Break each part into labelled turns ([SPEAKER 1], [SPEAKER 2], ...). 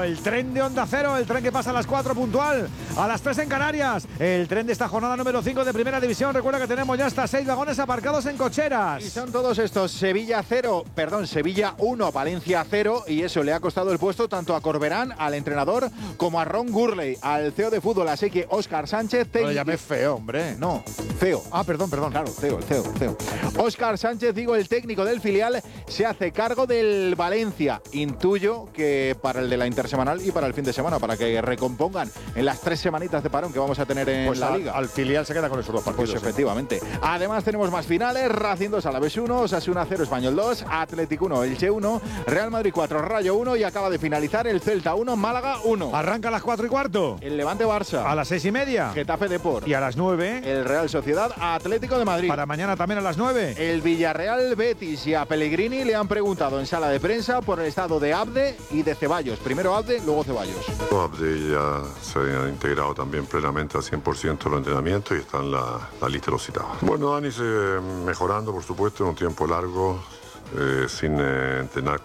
[SPEAKER 1] el tren de Onda Cero, el tren que pasa a las 4 puntual, a las 3 en Canarias, el tren de esta jornada número 5 de Primera División. Recuerda que tenemos ya hasta 6 vagones aparcados en cocheras.
[SPEAKER 2] Y son todos estos: Sevilla 1, Valencia 0, y eso le ha costado el puesto tanto a Corberán, al entrenador, como a Ron Gurley, al CEO de fútbol. Así que Óscar Sánchez...
[SPEAKER 1] No le llames feo, hombre.
[SPEAKER 2] No, CEO.
[SPEAKER 1] Ah, perdón.
[SPEAKER 2] Claro, CEO. Óscar Sánchez, digo, el técnico del filial, se hace cargo del Valencia. Intuyo que para el de la intersemanal y para el fin de semana, para que recompongan en las 3 semanitas de parón que vamos a tener en la Liga.
[SPEAKER 1] Al filial se queda con esos 2 partidos.
[SPEAKER 2] Pues efectivamente. Además tenemos más finales: Racing 2, Alavés 1, Osasuna 0, Español 2, Atlético 1, Elche 1, Real Madrid 4, Rayo 1, y acaba de finalizar el Celta 1, Málaga 1.
[SPEAKER 1] Arranca a las 4:15.
[SPEAKER 2] El Levante Barça.
[SPEAKER 1] A las 6:30.
[SPEAKER 2] Getafe Depor.
[SPEAKER 1] Y a las 9.
[SPEAKER 2] El Real Sociedad Atlético de Madrid.
[SPEAKER 1] Para mañana también a las 9.
[SPEAKER 2] El Villarreal Betis, y a Pellegrini le han preguntado en sala de prensa por el estado de Abde y de Ceballos. Primero Abde, luego Ceballos.
[SPEAKER 3] Abde ya se ha integrado también plenamente al 100% los entrenamientos y está en la lista de los citados. Bueno, Dani mejorando, por supuesto, en un tiempo largo, sin entrenar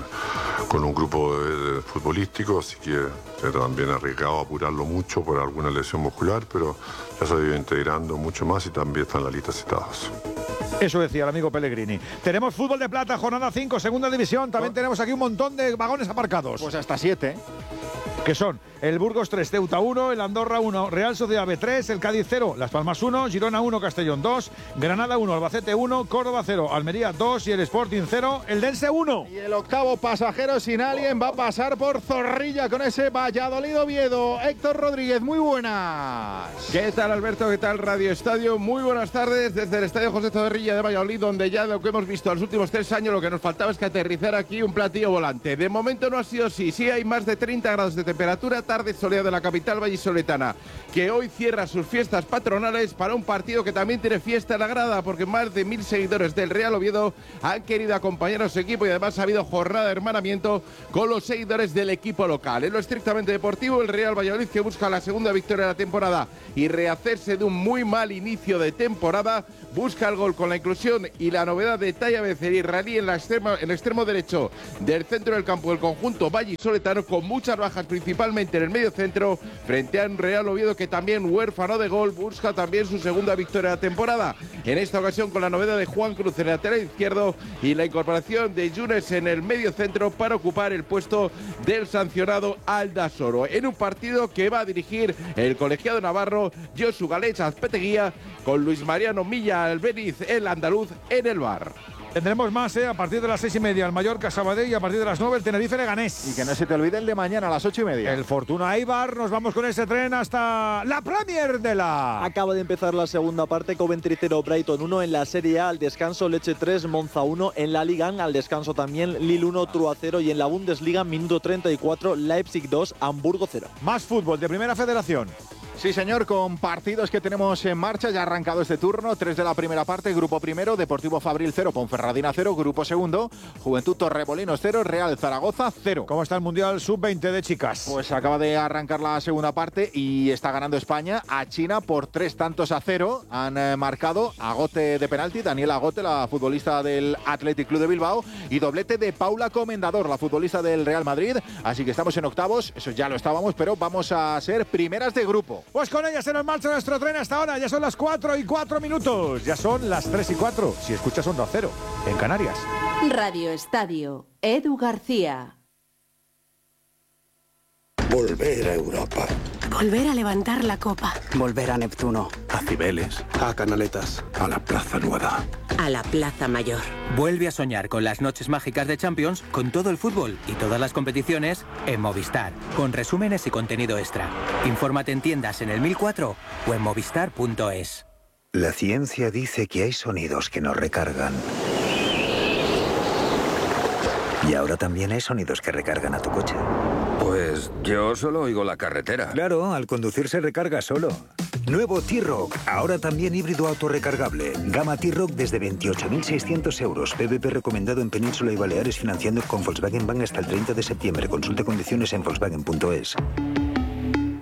[SPEAKER 3] con un grupo futbolístico, así que también arriesgado a apurarlo mucho por alguna lesión muscular, pero ya se ha ido integrando mucho más y también está en la lista de citados.
[SPEAKER 1] Eso decía el amigo Pellegrini. Tenemos fútbol de plata, jornada 5, segunda división. También tenemos aquí un montón de vagones aparcados.
[SPEAKER 2] Pues hasta 7.
[SPEAKER 1] Que son el Burgos 3, Ceuta 1, el Andorra 1, Real Sociedad B 3, el Cádiz 0, Las Palmas 1, Girona 1, Castellón 2, Granada 1, Albacete 1, Córdoba 0, Almería 2 y el Sporting 0, el Dense 1.
[SPEAKER 2] Y el octavo pasajero sin alguien va a pasar por Zorrilla con ese Valladolid-Oviedo. Héctor Rodríguez, muy buenas.
[SPEAKER 4] ¿Qué tal, Alberto? ¿Qué tal, Radio Estadio? Muy buenas tardes desde el Estadio José Zorrilla de Valladolid, donde ya lo que hemos visto en los últimos 3 años, lo que nos faltaba es que aterrizara aquí un platillo volante. De momento no ha sido así. Sí hay más de 30 grados de temperatura, tarde soleada de la capital vallisoletana, que hoy cierra sus fiestas patronales para un partido que también tiene fiesta en la grada, porque más de 1000 seguidores del Real Oviedo han querido acompañar a su equipo, y además ha habido jornada de hermanamiento con los seguidores del equipo local. En lo estrictamente deportivo, el Real Valladolid, que busca la segunda victoria de la temporada y rehacerse de un muy mal inicio de temporada, busca el gol con la inclusión y la novedad de Taya Becerra Rally en el extremo derecho del centro del campo del conjunto vallisoletano, con muchas bajas principalmente en el medio centro, frente a un Real Oviedo que también, huérfano de gol, busca también su segunda victoria de la temporada. En esta ocasión con la novedad de Juan Cruz en el lateral izquierdo y la incorporación de Yunes en el medio centro para ocupar el puesto del sancionado Aldasoro, en un partido que va a dirigir el colegiado navarro Josu Galech Azpeteguía, con Luis Mariano Milla Albeniz, el andaluz, en el bar.
[SPEAKER 1] Tendremos más, a partir de las 6:30 el Mallorca Sabadell, y a partir de las 9 el Tenerife Leganés.
[SPEAKER 2] Y que no se te olvide el de mañana a las 8:30.
[SPEAKER 1] El Fortuna Eibar. Nos vamos con ese tren hasta la Premier de la...
[SPEAKER 5] Acaba de empezar la segunda parte. Coventry 0, Brighton 1 en la Serie A. Al descanso Lecce 3, Monza 1 en la Liga. Al descanso también Lille 1, Trua 0. Y en la Bundesliga, minuto 34, Leipzig 2, Hamburgo 0.
[SPEAKER 1] Más fútbol de Primera Federación.
[SPEAKER 2] Sí, señor, con partidos que tenemos en marcha. Ya ha arrancado este turno. 3 de la primera parte. Grupo primero, Deportivo Fabril 0, Ponferradina 0. Grupo segundo, Juventud Torremolinos 0, Real Zaragoza 0.
[SPEAKER 1] ¿Cómo está el Mundial Sub-20 de chicas?
[SPEAKER 2] Pues acaba de arrancar la segunda parte y está ganando España a China por 3-0. Han marcado Agote de penalti, Daniela Agote, la futbolista del Athletic Club de Bilbao, y doblete de Paula Comendador, la futbolista del Real Madrid. Así que estamos en octavos, eso ya lo estábamos, pero vamos a ser primeras de grupo.
[SPEAKER 1] Pues con ella se nos marcha nuestro tren hasta ahora. Ya son las 4:04. Ya son las 3:04. Si escuchas Onda Cero, en Canarias.
[SPEAKER 6] Radio Estadio, Edu García.
[SPEAKER 7] Volver a Europa.
[SPEAKER 8] Volver a levantar la copa.
[SPEAKER 9] Volver a Neptuno.
[SPEAKER 7] A Cibeles. A Canaletas. A la Plaza Nueva.
[SPEAKER 8] A la Plaza Mayor.
[SPEAKER 9] Vuelve a soñar con las noches mágicas de Champions, con todo el fútbol y todas las competiciones en Movistar, con resúmenes y contenido extra. Infórmate en tiendas en el 1004 o en movistar.es.
[SPEAKER 10] La ciencia dice que hay sonidos que nos recargan. Y ahora también hay sonidos que recargan a tu coche.
[SPEAKER 11] Pues yo solo oigo la carretera.
[SPEAKER 10] Claro, al conducir se recarga solo. Nuevo T-Roc, ahora también híbrido autorrecargable. Gama T-Roc desde 28.600 euros. PVP recomendado en Península y Baleares, financiando con Volkswagen Bank hasta el 30 de septiembre. Consulte condiciones en Volkswagen.es.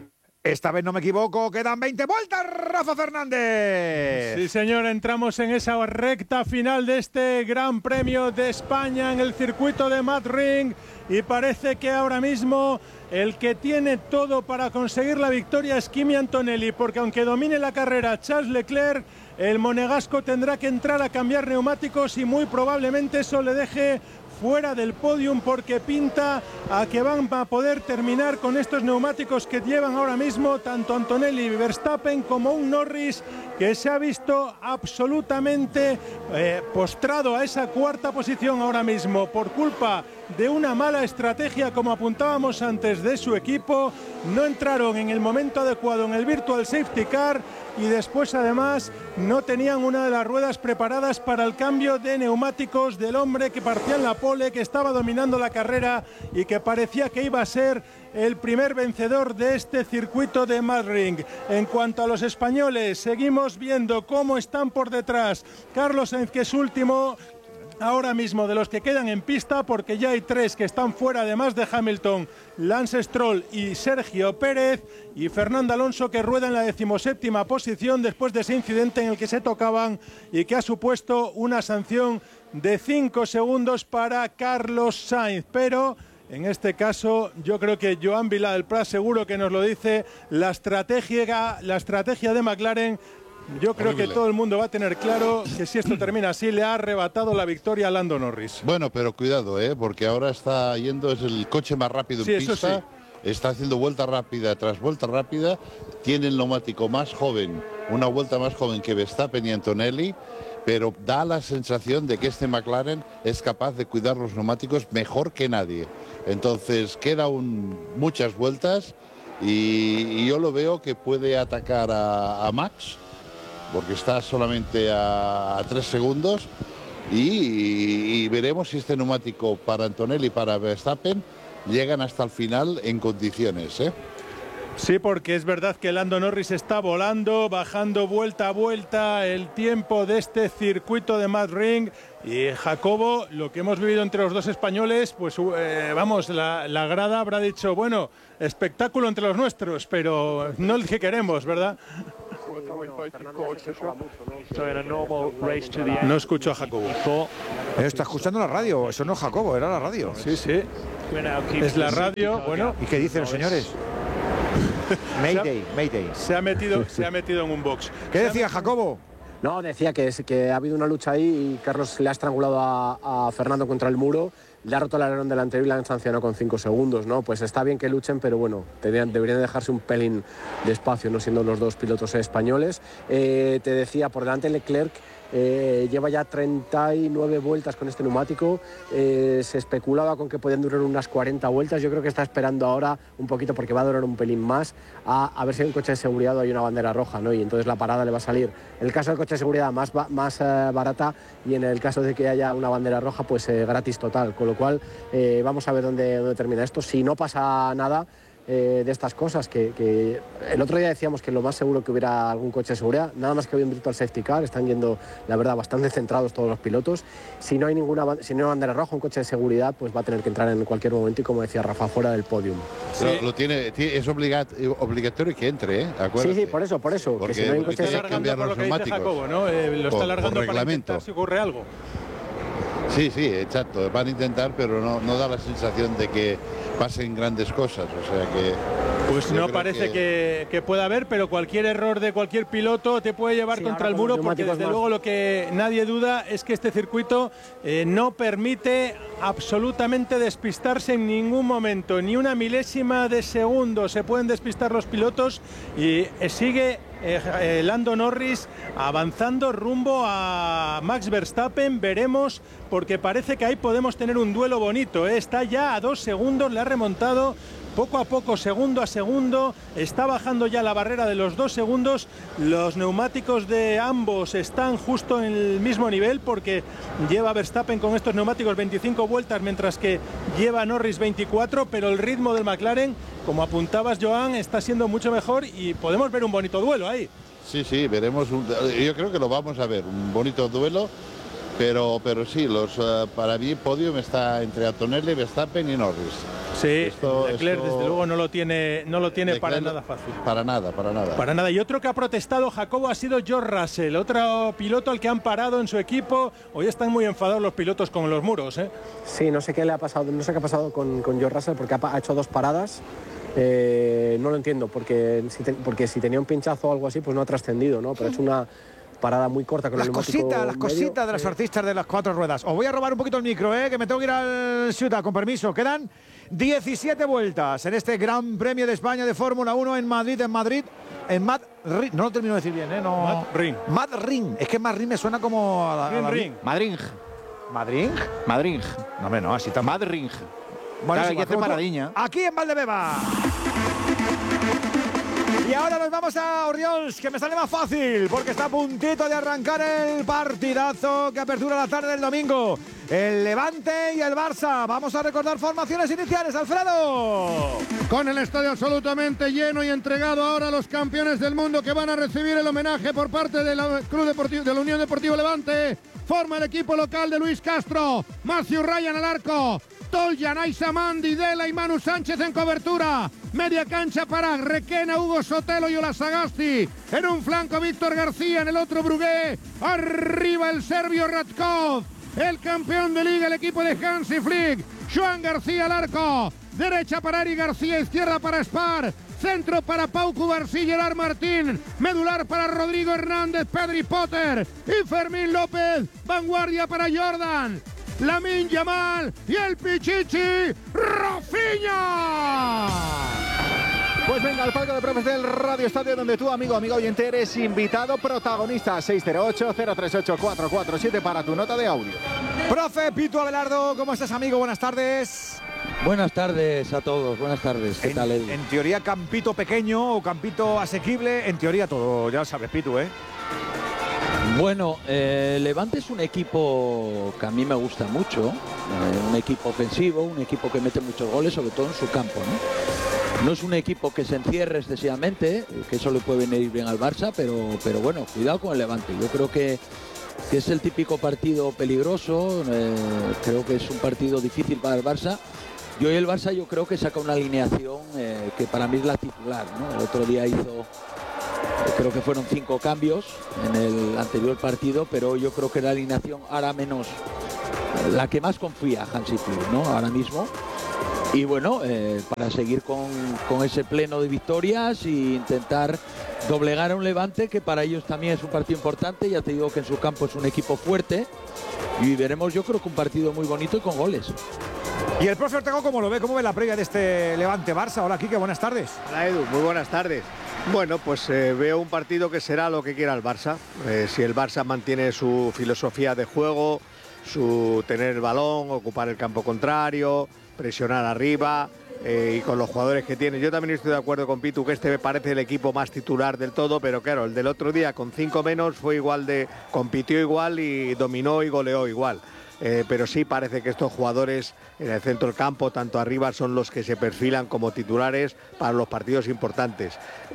[SPEAKER 1] Esta vez no me equivoco, quedan 20 vueltas, Rafa Fernández.
[SPEAKER 12] Sí, señor, entramos en esa recta final de este Gran Premio de España en el circuito de Madrid y parece que ahora mismo el que tiene todo para conseguir la victoria es Kimi Antonelli, porque aunque domine la carrera Charles Leclerc, el monegasco tendrá que entrar a cambiar neumáticos y muy probablemente eso le deje fuera del podium, porque pinta a que van a poder terminar con estos neumáticos que llevan ahora mismo tanto Antonelli y Verstappen como un Norris que se ha visto absolutamente postrado a esa cuarta posición ahora mismo por culpa de una mala estrategia, como apuntábamos antes, de su equipo. No entraron en el momento adecuado en el Virtual Safety Car y después además no tenían una de las ruedas preparadas para el cambio de neumáticos del hombre que partía en la pole, que estaba dominando la carrera y que parecía que iba a ser el primer vencedor de este circuito de Madrid. En cuanto a los españoles, seguimos viendo cómo están por detrás Carlos Sainz, que es último ahora mismo de los que quedan en pista, porque ya hay 3 que están fuera, además de Hamilton, Lance Stroll y Sergio Pérez, y Fernando Alonso, que rueda en la 17ª posición después de ese incidente en el que se tocaban y que ha supuesto una sanción de 5 segundos para Carlos Sainz. Pero en este caso yo creo que Joan Vilà del Prat seguro que nos lo dice, la estrategia de McLaren. Yo creo que todo el mundo va a tener claro que si esto termina así, le ha arrebatado la victoria a Lando Norris.
[SPEAKER 13] Bueno, pero cuidado, porque ahora está yendo, es el coche más rápido en pista, sí. Está haciendo vuelta rápida tras vuelta rápida, tiene el neumático más joven, una vuelta más joven que Verstappen y Antonelli, pero da la sensación de que este McLaren es capaz de cuidar los neumáticos mejor que nadie. Entonces quedan muchas vueltas y yo lo veo que puede atacar a Max, porque está solamente a 3 segundos y veremos si este neumático para Antonelli y para Verstappen llegan hasta el final en condiciones,
[SPEAKER 12] Sí, porque es verdad que Lando Norris está volando, bajando vuelta a vuelta el tiempo de este circuito de Madrid. Y Jacobo, lo que hemos vivido entre los dos españoles, pues vamos, la grada habrá dicho, bueno, espectáculo entre los nuestros, pero no el que queremos, ¿verdad? No escucho a Jacobo.
[SPEAKER 1] Está escuchando la radio, eso no es Jacobo, era la radio.
[SPEAKER 12] Sí, sí. Es la radio, bueno.
[SPEAKER 1] ¿Y qué dicen los señores? Mayday, Mayday.
[SPEAKER 12] Se ha metido en un box.
[SPEAKER 1] ¿Qué decía Jacobo?
[SPEAKER 14] No, decía que ha habido una lucha ahí y Carlos le ha estrangulado a Fernando contra el muro, le ha roto el alerón delantero y le han sancionado con 5 segundos, ¿no? Pues está bien que luchen, pero bueno, deberían dejarse un pelín de espacio, no siendo los dos pilotos españoles. Te decía, por delante Leclerc lleva ya 39 vueltas con este neumático, se especulaba con que podían durar unas 40 vueltas, yo creo que está esperando ahora un poquito, porque va a durar un pelín más, a ver si hay un coche de seguridad o hay una bandera roja, ¿no? Y entonces la parada le va a salir, en el caso del coche de seguridad más barata, y en el caso de que haya una bandera roja, pues gratis total, con lo cual vamos a ver dónde termina esto. Si no pasa nada de estas cosas, que el otro día decíamos que lo más seguro que hubiera algún coche de seguridad, nada más que hoy en Virtual Safety Car, están yendo, la verdad, bastante centrados todos los pilotos. Si no hay bandera roja, un coche de seguridad, pues va a tener que entrar en cualquier momento y, como decía Rafa, fuera del podium.
[SPEAKER 13] Sí. Es obligatorio que entre, acuérdate.
[SPEAKER 14] Sí, por eso.
[SPEAKER 13] Porque
[SPEAKER 14] que si no hay un coche
[SPEAKER 13] tiene que cambiar los neumáticos.
[SPEAKER 12] Jacobo, ¿no? Lo está alargando para intentar si ocurre algo.
[SPEAKER 13] Sí, exacto, van a intentar, pero no da la sensación de que pasen grandes cosas, o sea que...
[SPEAKER 12] Pues no parece que pueda haber, pero cualquier error de cualquier piloto te puede llevar contra el muro, porque desde luego lo que nadie duda es que este circuito no permite absolutamente despistarse en ningún momento, ni una milésima de segundo se pueden despistar los pilotos, y sigue Lando Norris avanzando rumbo a Max Verstappen. Veremos, porque parece que ahí podemos tener un duelo bonito, está ya a 2 segundos, le ha remontado poco a poco, segundo a segundo, está bajando ya la barrera de los 2 segundos. Los neumáticos de ambos están justo en el mismo nivel, porque lleva Verstappen con estos neumáticos 25 vueltas, mientras que lleva Norris 24, pero el ritmo del McLaren, como apuntabas, Joan, está siendo mucho mejor y podemos ver un bonito duelo ahí.
[SPEAKER 13] Sí, veremos, yo creo que lo vamos a ver, un bonito duelo. Pero sí, para mí podium está entre Antonelli, Verstappen y Norris.
[SPEAKER 12] Sí, Leclerc desde luego no lo tiene Leclerc, para nada fácil.
[SPEAKER 13] Para nada.
[SPEAKER 12] Y otro que ha protestado, Jacobo, ha sido George Russell, otro piloto al que han parado en su equipo. Hoy están muy enfadados los pilotos con los muros, ¿eh?
[SPEAKER 14] Sí, no sé qué le ha pasado, no sé qué ha pasado con George Russell, porque ha hecho 2 paradas. No lo entiendo, porque si tenía un pinchazo o algo así, pues no ha trascendido, ¿no? Pero ha hecho una parada muy corta con
[SPEAKER 1] las
[SPEAKER 14] el neumático
[SPEAKER 1] cositas
[SPEAKER 14] medio.
[SPEAKER 1] De los artistas de las 4 ruedas. Os voy a robar un poquito el micro, que me tengo que ir al Ciudad, con permiso. Quedan 17 vueltas en este Gran Premio de España de Fórmula 1 en Madrid, en Madrid. No lo termino de decir bien, no. Madrid. Es que Madrid me suena como
[SPEAKER 2] Madrid.
[SPEAKER 1] No, hombre, no, así está.
[SPEAKER 2] Madrid.
[SPEAKER 1] Bueno,
[SPEAKER 2] claro, aquí paradiña.
[SPEAKER 1] Aquí en Valdebeba. Y ahora nos vamos a Oriols, que me sale más fácil, porque está a puntito de arrancar el partidazo que apertura la tarde del domingo. El Levante y el Barça. Vamos a recordar formaciones iniciales, Alfredo.
[SPEAKER 15] Con el estadio absolutamente lleno y entregado ahora a los campeones del mundo que van a recibir el homenaje por parte de la Club Deportivo, de la Unión Deportiva Levante. Forma el equipo local de Luis Castro. Matthew Ryan al arco. Toljan, Aisa Mandi, Dela y Manu Sánchez en cobertura. Media cancha para Requena, Hugo Sotelo y Olasagasti. En un flanco Víctor García, en el otro Brugué. Arriba el serbio Radkov. El campeón de liga, el equipo de Hansi Flick. Joan García al arco. Derecha para Eric García, izquierda para Spar. Centro para Pau Cubarsí y Gerard Martín. Medular para Rodrigo Hernández, Pedri Potter y Fermín López. Vanguardia para Jordan. Lamine Yamal y el Pichichi Rafinha.
[SPEAKER 2] Pues venga, al palco de profes del Radio Estadio, donde tú, amigo oyente, eres invitado protagonista. 608-038-447 para tu nota de audio.
[SPEAKER 1] Profe Pitu Abelardo, ¿cómo estás, amigo? Buenas tardes.
[SPEAKER 16] Buenas tardes a todos, buenas tardes. ¿Qué tal, Edu?
[SPEAKER 1] En teoría, campito pequeño o campito asequible, en teoría todo, ya lo sabes, Pitu, ¿eh?
[SPEAKER 16] Bueno, Levante es un equipo que a mí me gusta mucho, un equipo ofensivo, un equipo que mete muchos goles, sobre todo en su campo, ¿no? No es un equipo que se encierre excesivamente, que eso le puede venir bien al Barça, pero bueno, cuidado con el Levante. Yo creo que es el típico partido peligroso, creo que es un partido difícil para el Barça. Y hoy el Barça yo creo que saca una alineación que para mí es la titular, ¿no? El otro día creo que fueron 5 cambios en el anterior partido, pero yo creo que la alineación ahora menos, la que más confía Hansi Flick, ¿no? Ahora mismo. Y bueno, para seguir con ese pleno de victorias e intentar doblegar a un Levante que para ellos también es un partido importante. Ya te digo que en su campo es un equipo fuerte y veremos, yo creo que un partido muy bonito y con goles.
[SPEAKER 1] Y el profe Ortega, ¿cómo lo ve? ¿Cómo ve la previa de este Levante-Barça? Hola, Quique, buenas tardes.
[SPEAKER 17] Hola, Edu, muy buenas tardes. Bueno, pues veo un partido que será lo que quiera el Barça. Si el Barça mantiene su filosofía de juego, su tener el balón, ocupar el campo contrario, presionar arriba y con los jugadores que tiene. Yo también estoy de acuerdo con Pitu que este me parece el equipo más titular del todo, pero claro, el del otro día con 5 menos fue compitió igual y dominó y goleó igual. Pero sí parece que estos jugadores en el centro del campo, tanto arriba, son los que se perfilan como titulares para los partidos importantes.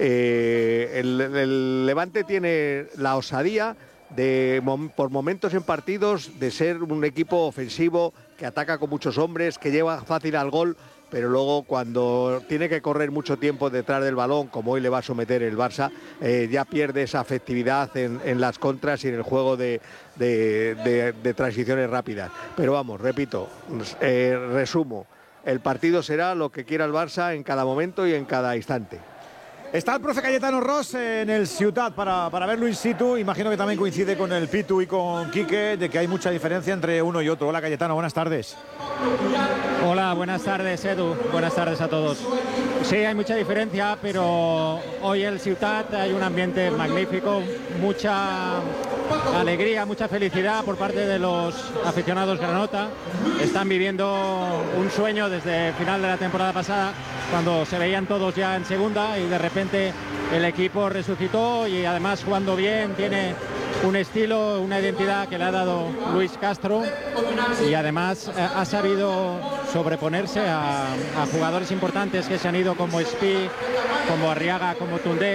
[SPEAKER 17] El Levante tiene la osadía por momentos en partidos de ser un equipo ofensivo que ataca con muchos hombres, que lleva fácil al gol, pero luego cuando tiene que correr mucho tiempo detrás del balón, como hoy le va a someter el Barça, ya pierde esa efectividad en las contras y en el juego de transiciones rápidas. Pero vamos, repito, resumo, el partido será lo que quiera el Barça en cada momento y en cada instante.
[SPEAKER 1] Está el profe Cayetano Ross en el Ciutat para verlo in situ. Imagino que también coincide con el Pitu y con Quique de que hay mucha diferencia entre uno y otro. Hola, Cayetano, buenas tardes.
[SPEAKER 18] Hola, buenas tardes, Edu. Buenas tardes a todos. Sí, hay mucha diferencia, pero hoy en el Ciutat hay un ambiente magnífico, mucha alegría, mucha felicidad por parte de los aficionados granota. Están viviendo un sueño desde el final de la temporada pasada, cuando se veían todos ya en segunda y de repente el equipo resucitó y además jugando bien, tiene un estilo, una identidad que le ha dado Luis Castro y además ha sabido sobreponerse a jugadores importantes que se han ido como Espí, como Arriaga, como Tundé.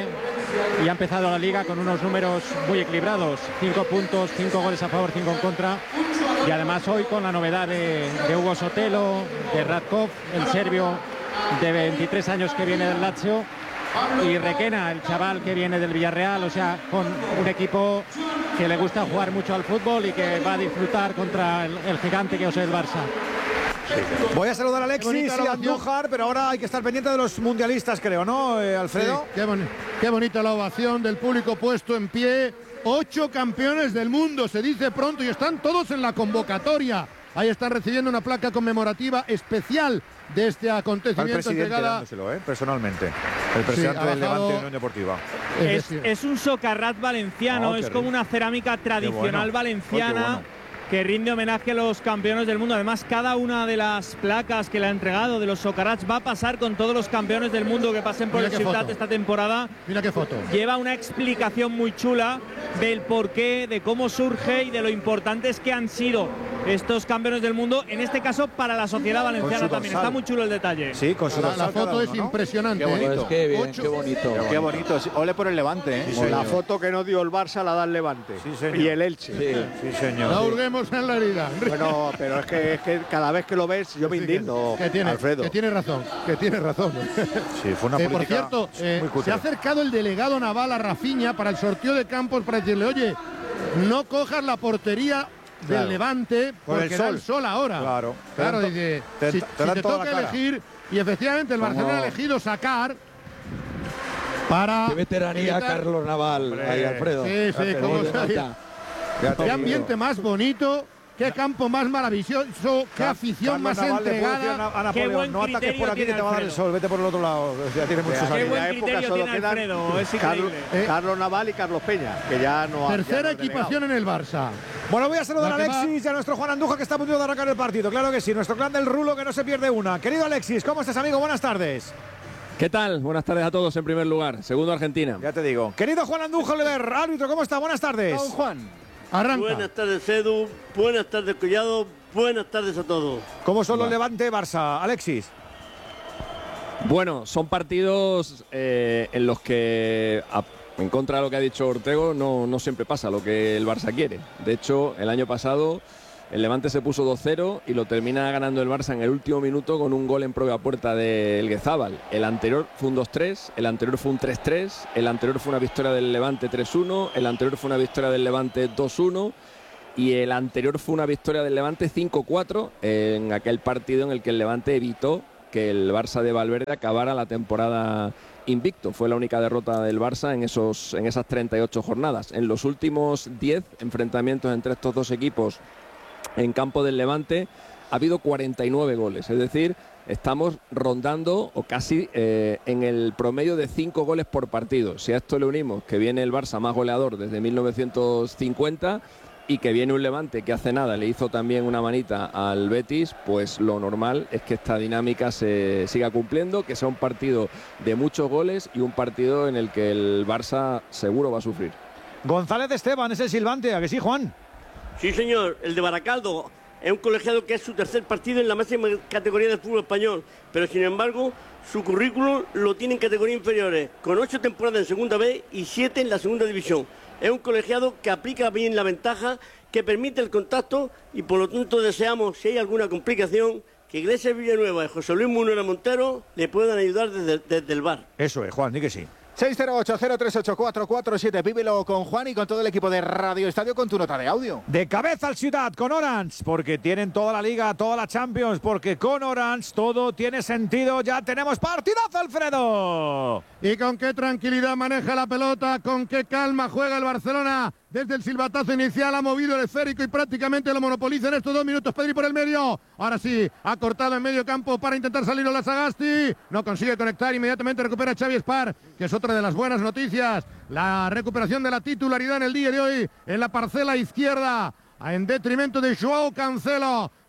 [SPEAKER 18] y ha empezado la liga con unos números muy equilibrados, 5 puntos, 5 goles a favor, 5 en contra, y además hoy con la novedad de Hugo Sotelo, de Radkov, el serbio de 23 años que viene del Lazio, y Requena, el chaval que viene del Villarreal, o sea, con un equipo que le gusta jugar mucho al fútbol y que va a disfrutar contra el gigante que es el Barça.
[SPEAKER 1] Voy a saludar a Alexis y a Andújar, pero ahora hay que estar pendiente de los mundialistas, creo, ¿no, Alfredo?
[SPEAKER 15] Sí, qué bonita la ovación del público puesto en pie. 8 campeones del mundo, se dice pronto, y están todos en la convocatoria. Ahí están recibiendo una placa conmemorativa especial de este acontecimiento.
[SPEAKER 1] El presidente
[SPEAKER 15] entregada
[SPEAKER 1] personalmente. El presidente del Levante Unión Deportiva.
[SPEAKER 19] Es un socarrat valenciano, es como una cerámica tradicional valenciana. Que rinde homenaje a los campeones del mundo. Además, cada una de las placas que le ha entregado de los socarrats va a pasar con todos los campeones del mundo que pasen por el Ciutat esta temporada.
[SPEAKER 15] Mira qué foto.
[SPEAKER 19] Lleva una explicación muy chula del porqué, de cómo surge y de lo importantes que han sido estos campeones del mundo, en este caso para la sociedad valenciana también. Está muy chulo el detalle.
[SPEAKER 1] Sí, con su
[SPEAKER 15] la foto es impresionante.
[SPEAKER 2] Qué bonito.
[SPEAKER 16] Qué bien, qué bonito.
[SPEAKER 2] Qué bonito. Ole por el Levante, ¿eh?
[SPEAKER 17] Sí, la foto que no dio el Barça la da el Levante.
[SPEAKER 1] Sí,
[SPEAKER 17] y el Elche.
[SPEAKER 1] Sí, señor.
[SPEAKER 15] No hurguemos en la herida.
[SPEAKER 17] Bueno, pero es que cada vez que lo ves yo me indigno, Alfredo.
[SPEAKER 15] Que tiene razón.
[SPEAKER 1] Sí, fue una política
[SPEAKER 15] por cierto, se ha acercado el delegado naval a Rafinha para el sorteo de campos para decirle, oye, no cojas la portería del Levante porque da el sol ahora. Claro, dice, si te toca elegir, y efectivamente el Barcelona ha elegido sacar para...
[SPEAKER 16] Qué veteranía Carlos Naval, ahí, Alfredo.
[SPEAKER 15] Sí, cómo qué ambiente más bonito. Qué campo más maravilloso, qué afición más entregada.
[SPEAKER 19] Qué buen
[SPEAKER 1] no ataques por aquí que te va a dar el sol, vete por el otro lado. Ya tiene muchos años.
[SPEAKER 19] Qué buen criterio tiene Alfredo, es increíble.
[SPEAKER 17] Carlos Naval y Carlos Peña, que ya no
[SPEAKER 15] tercera equipación en el Barça.
[SPEAKER 1] Bueno, voy a saludar a Alexis y a nuestro Juan Andújar, que está a punto de arrancar el partido. Claro que sí, nuestro clan del Rulo, que no se pierde una. Querido Alexis, ¿cómo estás, amigo? Buenas tardes.
[SPEAKER 20] ¿Qué tal? Buenas tardes a todos en primer lugar. Segundo, Argentina.
[SPEAKER 1] Ya te digo. Querido Juan Andújar, árbitro, ¿cómo está? Buenas tardes.
[SPEAKER 17] Don Juan.
[SPEAKER 15] Arranca.
[SPEAKER 21] Buenas tardes, Edu. Buenas tardes, Collado. Buenas tardes a todos.
[SPEAKER 1] ¿Cómo son los Levante-Barça, Alexis?
[SPEAKER 20] Bueno, son partidos en los que, en contra de lo que ha dicho Ortego, no siempre pasa lo que el Barça quiere. De hecho, el año pasado el Levante se puso 2-0 y lo termina ganando el Barça en el último minuto con un gol en propia puerta de Elguezábal. El anterior fue un 2-3, el anterior fue un 3-3, el anterior fue una victoria del Levante 3-1, el anterior fue una victoria del Levante 2-1 y el anterior fue una victoria del Levante 5-4 en aquel partido en el que el Levante evitó que el Barça de Valverde acabara la temporada invicto. Fue la única derrota del Barça en esas 38 jornadas. En los últimos 10 enfrentamientos entre estos dos equipos en campo del Levante ha habido 49 goles, es decir, estamos rondando o casi en el promedio de 5 goles por partido. Si a esto le unimos que viene el Barça más goleador desde 1950 y que viene un Levante que hace nada le hizo también una manita al Betis, pues lo normal es que esta dinámica se siga cumpliendo, que sea un partido de muchos goles y un partido en el que el Barça seguro va a sufrir.
[SPEAKER 1] González Esteban es el silbante, ¿a que sí, Juan?
[SPEAKER 21] Sí, señor, el de Baracaldo. Es un colegiado que es su tercer partido en la máxima categoría del fútbol español, pero sin embargo su currículum lo tiene en categorías inferiores, con 8 temporadas en segunda B y 7 en la segunda división. Es un colegiado que aplica bien la ventaja, que permite el contacto y por lo tanto deseamos, si hay alguna complicación, que Iglesias Villanueva y José Luis Munera Montero le puedan ayudar desde el bar.
[SPEAKER 1] Eso es, Juan, di que sí.
[SPEAKER 2] 608-038-447. Vívelo con Juan y con todo el equipo de Radio Estadio con tu nota de audio.
[SPEAKER 1] De cabeza al Ciutat con Orange, porque tienen toda la Liga, toda la Champions, porque con Orange todo tiene sentido. Ya tenemos partidazo, Alfredo.
[SPEAKER 15] Y con qué tranquilidad maneja la pelota, con qué calma juega el Barcelona. Desde el silbatazo inicial ha movido el esférico y prácticamente lo monopoliza en estos 2 minutos. Pedri por el medio. Ahora sí, ha cortado en medio campo para intentar salir Ola Sagasti. No consigue conectar, inmediatamente recupera Xavi Espar, que es otra de las buenas noticias. La recuperación de la titularidad en el día de hoy en la parcela izquierda, en detrimento de Joao Cancelo.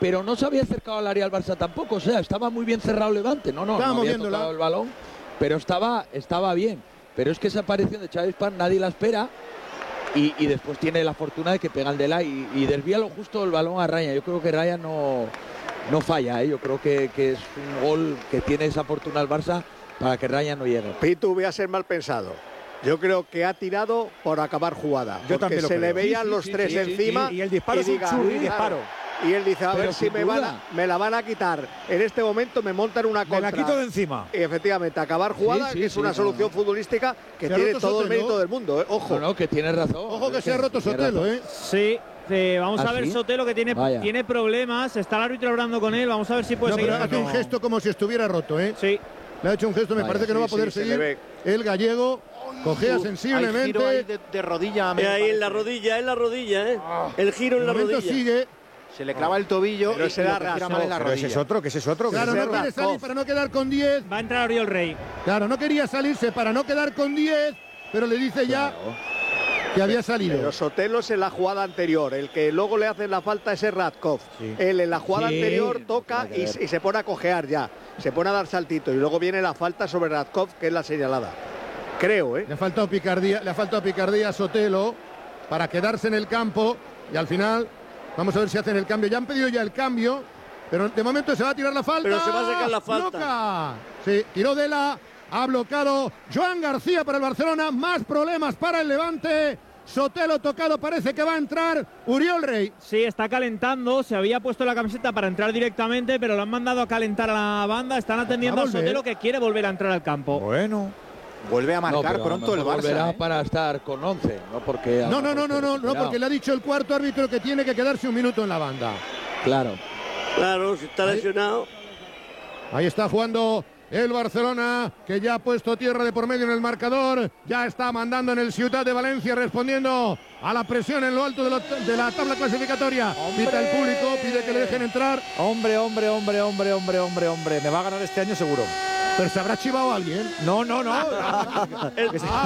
[SPEAKER 16] pero no se había acercado al área al Barça tampoco, o sea, estaba muy bien cerrado Levante, no había tocado el balón, pero estaba bien, pero es que esa aparición de Xavi Span nadie la espera y después tiene la fortuna de que pega el de la y desvía lo justo el balón a Ryan. Yo creo que Ryan no falla, yo creo que es un gol que tiene esa fortuna el Barça para que Ryan no llegue.
[SPEAKER 17] Pitu, voy a ser mal pensado. Yo creo que ha tirado por acabar jugada.
[SPEAKER 1] Yo también lo
[SPEAKER 17] se
[SPEAKER 1] creo.
[SPEAKER 17] le veían los tres encima.
[SPEAKER 1] Y el disparo es un churri disparo.
[SPEAKER 17] Y él dice, a
[SPEAKER 16] Pero
[SPEAKER 17] ver si me la van a quitar. En este momento me montan una contra.
[SPEAKER 1] Me la quito de encima.
[SPEAKER 17] Y efectivamente, acabar jugada, que es una solución futbolística que tiene todo el mérito del mundo. Ojo.
[SPEAKER 16] No, que tiene razón.
[SPEAKER 15] Ojo que se ha roto Sotelo,
[SPEAKER 19] Sí. Vamos a ver, Sotelo, que tiene problemas. Está el árbitro hablando con él. Vamos a ver si puede seguir.
[SPEAKER 15] Pero hace un gesto como si estuviera roto,
[SPEAKER 19] Sí.
[SPEAKER 15] Le ha hecho un gesto, me parece que no va a poder seguir. El gallego cojea sensiblemente.
[SPEAKER 2] Hay giro ahí de rodilla.
[SPEAKER 21] Ahí en la rodilla, El giro en la rodilla.
[SPEAKER 15] Sigue.
[SPEAKER 2] Se le clava el tobillo y se le gira mal en la rodilla.
[SPEAKER 1] Ese es otro.
[SPEAKER 15] Claro, no quiere salir para no quedar con 10.
[SPEAKER 19] Va a entrar Oriol Rey.
[SPEAKER 15] Claro, no quería salirse para no quedar con 10, pero le dice ya que había salido.
[SPEAKER 17] Pero Sotelo es en la jugada anterior. El que luego le hace la falta es Radkov. Él en la jugada anterior toca y se pone a cojear ya. Se pone a dar saltitos y luego viene la falta sobre Radkov, que es la señalada. Creo,
[SPEAKER 15] Le ha faltado picardía a Sotelo para quedarse en el campo y al final vamos a ver si hacen el cambio. Ya han pedido ya el cambio, pero de momento se va a tirar la falta.
[SPEAKER 21] Pero se va a sacar la falta.
[SPEAKER 15] ¡Loca! Sí, tiró Dela, ha bloqueado Joan García para el Barcelona. Más problemas para el Levante. Sotelo tocado, parece que va a entrar Uriol Rey.
[SPEAKER 19] Sí, está calentando, se había puesto la camiseta para entrar directamente, pero lo han mandado a calentar a la banda. Están atendiendo a Sotelo, que quiere volver a entrar al campo.
[SPEAKER 1] Bueno.
[SPEAKER 2] Vuelve a marcar pronto el Barça.
[SPEAKER 16] Volverá para estar con 11, no porque...
[SPEAKER 15] No, porque le ha dicho el cuarto árbitro que tiene que quedarse un minuto en la banda.
[SPEAKER 16] Claro,
[SPEAKER 21] si está lesionado.
[SPEAKER 15] Ahí está jugando el Barcelona, que ya ha puesto tierra de por medio en el marcador. Ya está mandando en el Ciutat de Valencia, respondiendo a la presión en lo alto de la tabla clasificatoria. Pita el público, pide que le dejen entrar.
[SPEAKER 1] Hombre. Me va a ganar este año seguro.
[SPEAKER 15] Pero se habrá chivado alguien.
[SPEAKER 1] No.
[SPEAKER 15] Vale.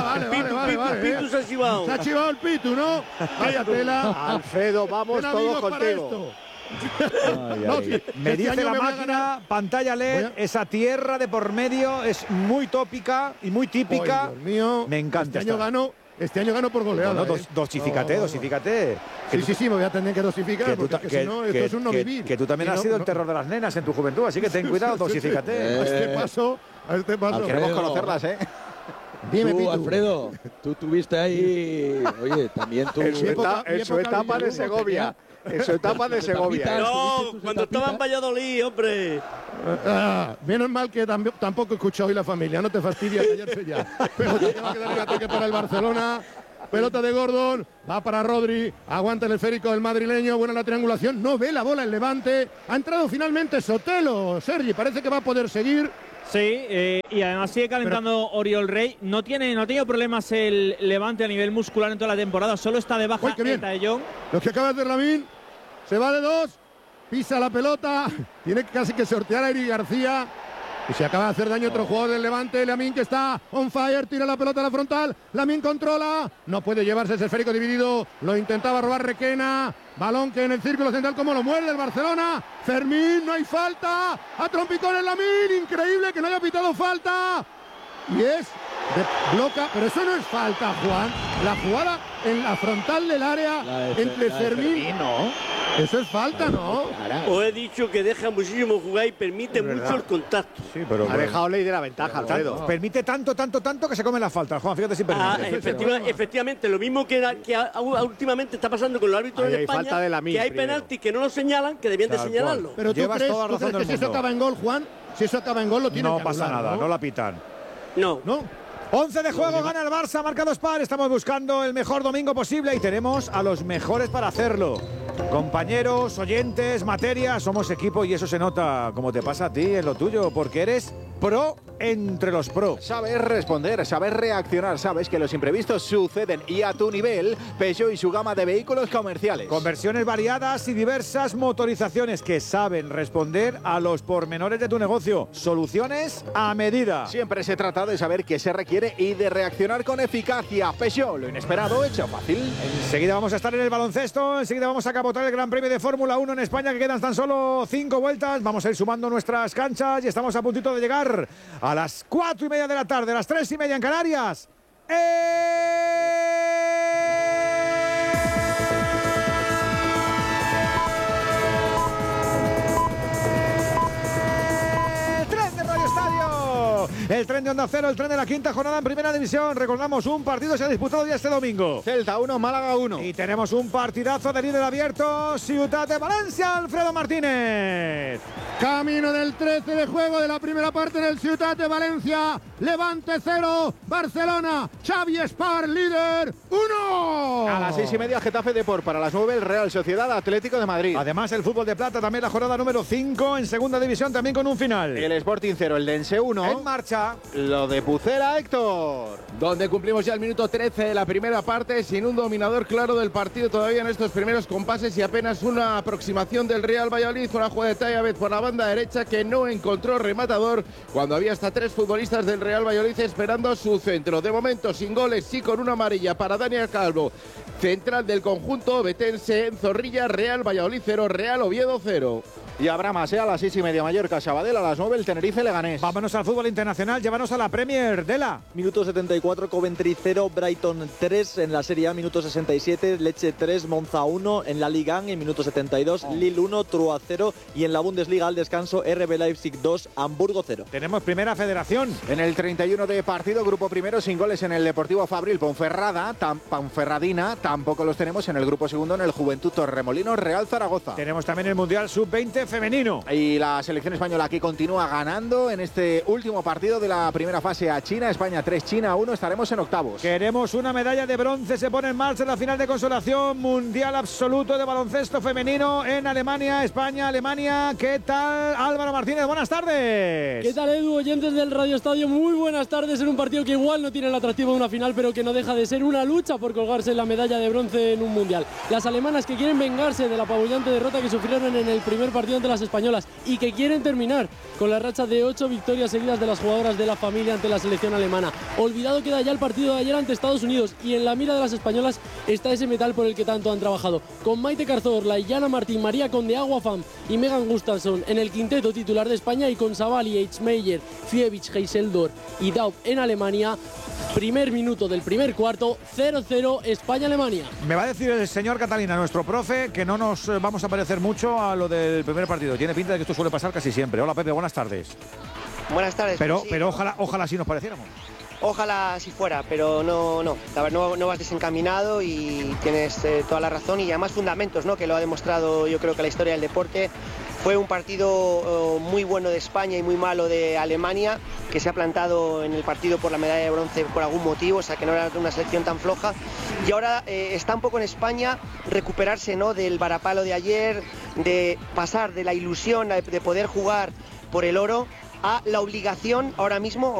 [SPEAKER 21] Pitu se ha chivado.
[SPEAKER 15] Se ha chivado el Pitu, ¿no? Vaya tela.
[SPEAKER 17] Alfredo, vamos todos contigo.
[SPEAKER 1] Me dice la máquina, pantalla LED, esa tierra de por medio es muy tópica y muy típica.
[SPEAKER 15] Dios mío.
[SPEAKER 1] Me encanta.
[SPEAKER 15] Este año ganó por goleada.
[SPEAKER 1] Dosifícate.
[SPEAKER 15] Sí, me voy a tener que dosificar, porque si no, esto es un no vivir.
[SPEAKER 1] Que tú también has sido el terror de las nenas en tu juventud, así que ten cuidado, dosifícate.
[SPEAKER 15] A este paso.
[SPEAKER 2] Queremos conocerlas,
[SPEAKER 15] Dime,
[SPEAKER 16] tú,
[SPEAKER 15] Pitu.
[SPEAKER 16] Alfredo, tú tuviste ahí... Oye, también tú...
[SPEAKER 17] En su etapa de Segovia.
[SPEAKER 21] No, cuando estaba en Valladolid, hombre.
[SPEAKER 15] Menos mal que tampoco he escuchado hoy la familia, no te fastidies, callarse ya. Pelota que va a quedar en ataque para el Barcelona. Pelota de Gordon, va para Rodri, aguanta el esférico del madrileño, buena la triangulación, no ve la bola el Levante. Ha entrado finalmente Sotelo, Sergi, parece que va a poder seguir.
[SPEAKER 19] Sí, y además sigue calentando Oriol Rey. No ha tenido problemas el Levante a nivel muscular en toda la temporada, solo está de baja Eta de Jong.
[SPEAKER 15] Lo que acaba de hacer Lamín, se va de 2, pisa la pelota, tiene casi que sortear a Eric García. Y se acaba de hacer daño otro jugador del Levante, Lamín, que está on fire, tira la pelota a la frontal, Lamín controla, no puede llevarse ese esférico dividido, lo intentaba robar Requena, balón que en el círculo central como lo muerde el Barcelona, Fermín, no hay falta, a trompicones Lamín, increíble que no haya pitado falta, y es de bloca, pero eso no es falta, Juan, la jugada en la frontal del área entre Fermín, ¿no? Eso es falta, ¿no?
[SPEAKER 21] Os he dicho que deja muchísimo jugar y permite mucho el contacto.
[SPEAKER 1] Sí, pero
[SPEAKER 17] ha dejado ley de la ventaja, Alfredo.
[SPEAKER 1] Permite tanto que se come la falta, Juan, fíjate si permite.
[SPEAKER 21] Efectivamente, lo mismo que últimamente está pasando con los árbitros en España,
[SPEAKER 17] falta de la
[SPEAKER 21] que hay penaltis que no lo señalan, que debían de señalarlo.
[SPEAKER 15] Pero ¿tú crees que si eso acaba en gol, Juan? Si eso acaba en gol, lo tiene que
[SPEAKER 1] No pasa nada, no la pitan.
[SPEAKER 21] No.
[SPEAKER 1] 11 de juego, gana el Barça, marca 2 par. Estamos buscando el mejor domingo posible y tenemos a los mejores para hacerlo. Compañeros, oyentes, materia, somos equipo y eso se nota como te pasa a ti en lo tuyo, porque eres pro entre los pros.
[SPEAKER 2] Sabes responder, sabes reaccionar, sabes que los imprevistos suceden y a tu nivel, Peugeot y su gama de vehículos comerciales.
[SPEAKER 1] Con versiones variadas y diversas motorizaciones que saben responder a los pormenores de tu negocio. Soluciones a medida.
[SPEAKER 2] Siempre se trata de saber qué se requiere y de reaccionar con eficacia. Peugeot, lo inesperado hecho fácil.
[SPEAKER 1] Enseguida vamos a estar en el baloncesto, enseguida vamos a capotar el Gran Premio de Fórmula 1 en España, que quedan tan solo 5 vueltas. Vamos a ir sumando nuestras canchas y estamos a puntito de llegar a las 4:30 de la tarde, a las 3:30 en Canarias. El tren de Onda Cero, el tren de la quinta jornada en Primera División. Recordamos, un partido se ha disputado ya este domingo.
[SPEAKER 2] Celta 1, Málaga 1.
[SPEAKER 1] Y tenemos un partidazo de líder abierto, Ciutat de Valencia, Alfredo Martínez.
[SPEAKER 15] Camino del 13 de juego de la primera parte del Ciutat de Valencia. Levante 0, Barcelona, Xavi Espar, líder 1.
[SPEAKER 2] A las 6:30 Getafe Depor, para las 9 el Real Sociedad Atlético de Madrid.
[SPEAKER 1] Además el fútbol de plata también la jornada número 5 en Segunda División, también con un final.
[SPEAKER 2] El Sporting 0, el Dense 1.
[SPEAKER 1] En marcha.
[SPEAKER 2] Lo de Pucela, Héctor.
[SPEAKER 4] Donde cumplimos ya el minuto 13 de la primera parte, sin un dominador claro del partido todavía en estos primeros compases y apenas una aproximación del Real Valladolid, una jugada de Tayabet por la banda derecha que no encontró rematador cuando había hasta 3 futbolistas del Real Valladolid esperando su centro. De momento sin goles, sí con una amarilla para Daniel Calvo, central del conjunto betense en Zorrilla. Real Valladolid 0, Real Oviedo 0.
[SPEAKER 2] Y habrá más, a las 6:30 Mallorca, Sabadell, a las 9 el Tenerife Leganés.
[SPEAKER 1] Vámonos al fútbol internacional, llévanos a la Premier, Dela.
[SPEAKER 5] Minuto 74, Coventry 0, Brighton 3 en la Serie A. Minuto 67, Lecce 3, Monza 1 en la Liga 1. En minuto 72, Lille 1, Troyes 0. Y en la Bundesliga al descanso, RB Leipzig 2, Hamburgo 0.
[SPEAKER 1] Tenemos Primera Federación.
[SPEAKER 2] En el 31 de partido, grupo primero sin goles en el Deportivo Fabril, Ponferradina. Tampoco los tenemos en el grupo segundo, en el Juventud Torremolinos, Real Zaragoza.
[SPEAKER 1] Tenemos también el Mundial Sub-20 femenino.
[SPEAKER 2] Y la selección española que continúa ganando en este último partido de la primera fase a China. España 3, China 1. Estaremos en octavos.
[SPEAKER 1] Queremos una medalla de bronce. Se pone en marcha la final de consolación mundial absoluto de baloncesto femenino en Alemania. España, Alemania. ¿Qué tal, Álvaro Martínez? Buenas tardes.
[SPEAKER 3] ¿Qué tal, Edu? Oyentes del Radio Estadio, muy buenas tardes en un partido que igual no tiene el atractivo de una final, pero que no deja de ser una lucha por colgarse la medalla de bronce en un mundial. Las alemanas que quieren vengarse de la apabullante derrota que sufrieron en el primer partido ante las españolas y que quieren terminar con la racha de 8 victorias seguidas de las jugadoras de la familia ante la selección alemana. Olvidado queda ya el partido de ayer ante Estados Unidos y en la mira de las españolas está ese metal por el que tanto han trabajado. Con Maite Cazorla, Yana Martín, María Conde, Aguafam y Megan Gustafsson en el quinteto titular de España y con Savali, Eichmeyer, Fievich, Heiseldor y Daub en Alemania. Primer minuto del primer cuarto, 0-0 España-Alemania.
[SPEAKER 1] Me va a decir el señor Catalina, nuestro profe, que no nos vamos a parecer mucho a lo del primer partido. Tiene pinta de que esto suele pasar casi siempre. Hola, Pepe, buenas tardes.
[SPEAKER 22] Buenas tardes.
[SPEAKER 1] Pero,
[SPEAKER 22] pues sí,
[SPEAKER 1] pero ojalá sí nos pareciéramos.
[SPEAKER 22] Ojalá si fuera, pero no. No vas desencaminado y tienes toda la razón y además fundamentos, ¿no? Que lo ha demostrado yo creo que la historia del deporte. Fue un partido muy bueno de España y muy malo de Alemania, que se ha plantado en el partido por la medalla de bronce por algún motivo, o sea que no era una selección tan floja. Y ahora está un poco en España recuperarse, ¿no? Del varapalo de ayer, de pasar de la ilusión de poder jugar por el oro a la obligación ahora mismo,